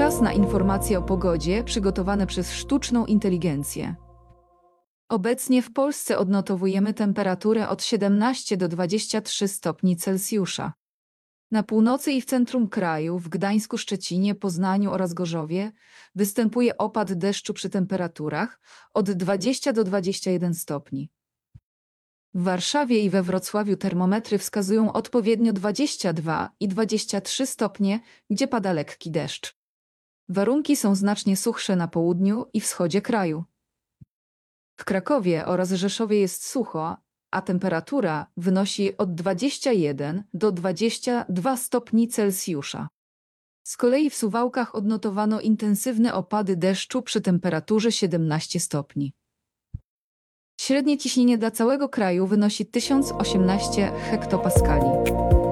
Czas na informacje o pogodzie przygotowane przez sztuczną inteligencję. Obecnie w Polsce odnotowujemy temperaturę od 17 do 23 stopni Celsjusza. Na północy i w centrum kraju, w Gdańsku, Szczecinie, Poznaniu oraz Gorzowie, występuje opad deszczu przy temperaturach od 20 do 21 stopni. W Warszawie i we Wrocławiu termometry wskazują odpowiednio 22 i 23 stopnie, gdzie pada lekki deszcz. Warunki są znacznie suchsze na południu i wschodzie kraju. W Krakowie oraz Rzeszowie jest sucho, a temperatura wynosi od 21 do 22 stopni Celsjusza. Z kolei w Suwałkach odnotowano intensywne opady deszczu przy temperaturze 17 stopni. Średnie ciśnienie dla całego kraju wynosi 1018 hektopaskali.